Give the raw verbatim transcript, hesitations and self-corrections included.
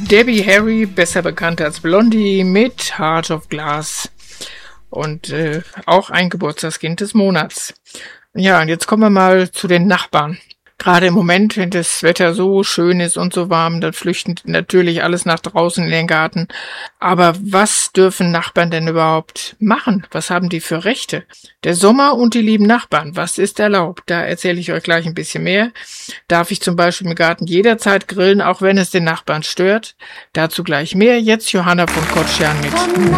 Debbie Harry, besser bekannt als Blondie, mit Heart of Glass. Und äh, auch ein Geburtstagskind des Monats. Ja, und jetzt kommen wir mal zu den Nachbarn. Gerade im Moment, wenn das Wetter so schön ist und so warm, dann flüchten natürlich alles nach draußen in den Garten. Aber was dürfen Nachbarn denn überhaupt machen? Was haben die für Rechte? Der Sommer und die lieben Nachbarn, was ist erlaubt? Da erzähle ich euch gleich ein bisschen mehr. Darf ich zum Beispiel im Garten jederzeit grillen, auch wenn es den Nachbarn stört? Dazu gleich mehr. Jetzt Johanna von Kotschan mit